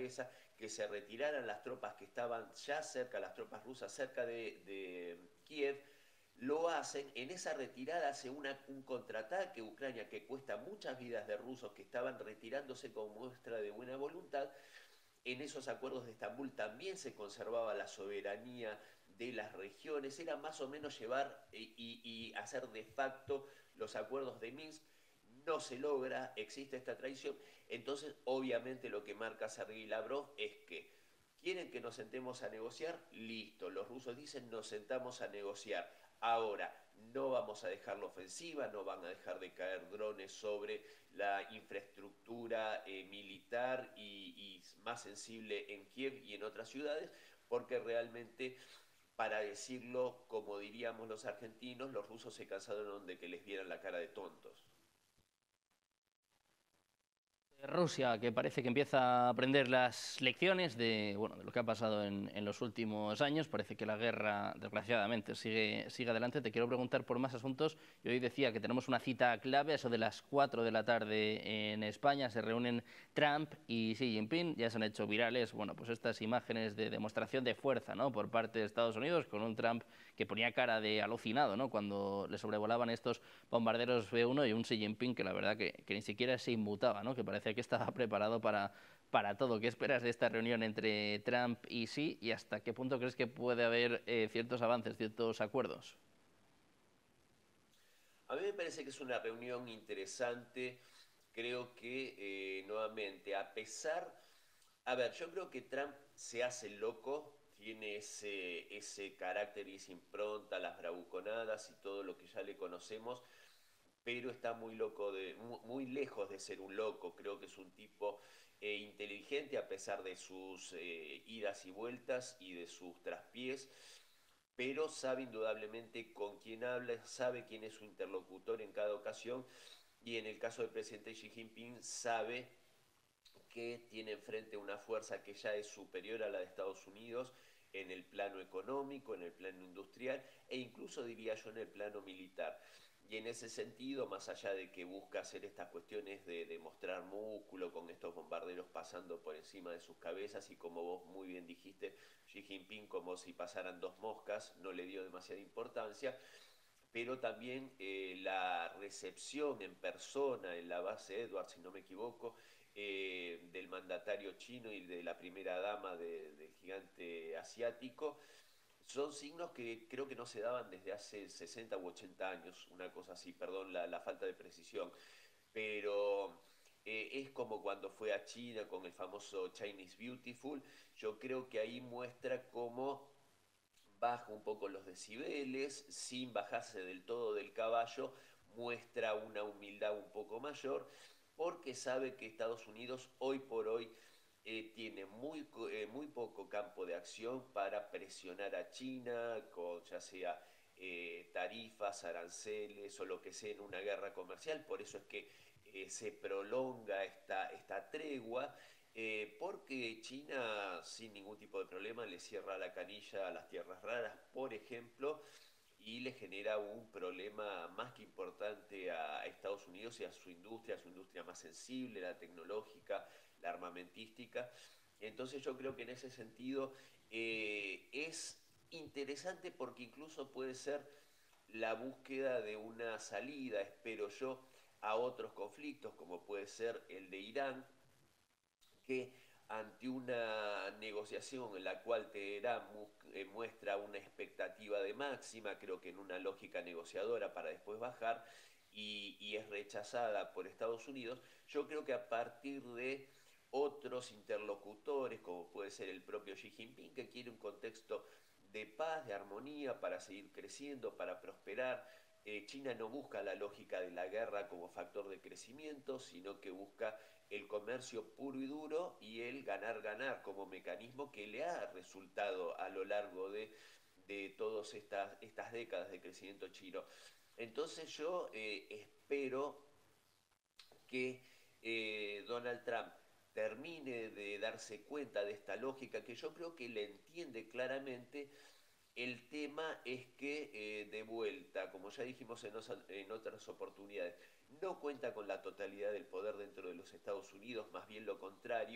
cabeza que se retiraran las tropas que estaban ya cerca, las tropas rusas cerca de Kiev. Lo hacen, en esa retirada hace un contraataque Ucrania que cuesta muchas vidas de rusos que estaban retirándose como muestra de buena voluntad. En esos acuerdos de Estambul también se conservaba la soberanía de las regiones, era más o menos llevar y hacer de facto los acuerdos de Minsk. No se logra, existe esta traición. Entonces, obviamente, lo que marca Sergei Lavrov es que quieren que nos sentemos a negociar, listo. Los rusos dicen nos sentamos a negociar. Ahora, no vamos a dejar la ofensiva, no van a dejar de caer drones sobre la infraestructura militar y más sensible en Kiev y en otras ciudades, porque realmente, para decirlo como diríamos los argentinos, los rusos se cansaron de que les vieran la cara de tontos. Rusia, que parece que empieza a aprender las lecciones de, bueno, de lo que ha pasado en los últimos años. Parece que la guerra, desgraciadamente, sigue adelante. Te quiero preguntar por más asuntos. Y hoy decía que tenemos una cita clave, a eso de las 4 de la tarde en España. Se reúnen Trump y Xi Jinping. Ya se han hecho virales, bueno, pues estas imágenes de demostración de fuerza, ¿no?, por parte de Estados Unidos, con un Trump que ponía cara de alucinado, ¿no?, cuando le sobrevolaban estos bombarderos B-1, y un Xi Jinping que la verdad que ni siquiera se inmutaba, ¿no?, que parecía que estaba preparado para todo. ¿Qué esperas de esta reunión entre Trump y Xi, y hasta qué punto crees que puede haber ciertos avances, ciertos acuerdos? A mí me parece que es una reunión interesante. Creo que nuevamente, a pesar, a ver, yo creo que Trump se hace loco, tiene ese carácter y esa impronta, las bravuconadas y todo lo que ya le conocemos, pero está muy loco, muy lejos de ser un loco. Creo que es un tipo inteligente a pesar de sus idas y vueltas y de sus traspiés, pero sabe indudablemente con quién habla, sabe quién es su interlocutor en cada ocasión, y en el caso del presidente Xi Jinping sabe que tiene enfrente una fuerza que ya es superior a la de Estados Unidos en el plano económico, en el plano industrial e incluso diría yo en el plano militar. Y en ese sentido, más allá de que busca hacer estas cuestiones de demostrar músculo con estos bombarderos pasando por encima de sus cabezas, y como vos muy bien dijiste, Xi Jinping como si pasaran dos moscas, no le dio demasiada importancia, pero también la recepción en persona en la base Edwards, si no me equivoco, del mandatario chino y de la primera dama del gigante asiático, son signos que creo que no se daban desde hace 60 u 80 años, una cosa así, perdón la falta de precisión, pero es como cuando fue a China con el famoso Chinese Beautiful. Yo creo que ahí muestra cómo baja un poco los decibeles, sin bajarse del todo del caballo, muestra una humildad un poco mayor, porque sabe que Estados Unidos hoy por hoy tiene muy poco campo de acción para presionar a China, con ya sea tarifas, aranceles o lo que sea en una guerra comercial. Por eso es que se prolonga esta tregua, porque China sin ningún tipo de problema le cierra la canilla a las tierras raras, por ejemplo, y le genera un problema más que importante a Estados Unidos y a su industria más sensible, la tecnológica, la armamentística. Entonces yo creo que en ese sentido es interesante, porque incluso puede ser la búsqueda de una salida, espero yo, a otros conflictos, como puede ser el de Irán, que ante una negociación en la cual Teherán muestra una expectativa de máxima, creo que en una lógica negociadora para después bajar, y es rechazada por Estados Unidos, yo creo que a partir de otros interlocutores, como puede ser el propio Xi Jinping, que quiere un contexto de paz, de armonía, para seguir creciendo, para prosperar. China no busca la lógica de la guerra como factor de crecimiento, sino que busca el comercio puro y duro y el ganar-ganar como mecanismo que le ha resultado a lo largo de todas estas décadas de crecimiento chino. Entonces yo espero que Donald Trump termine de darse cuenta de esta lógica, que yo creo que le entiende claramente. El tema es que, de vuelta, como ya dijimos en otras oportunidades, no cuenta con la totalidad del poder dentro de los Estados Unidos, más bien lo contrario.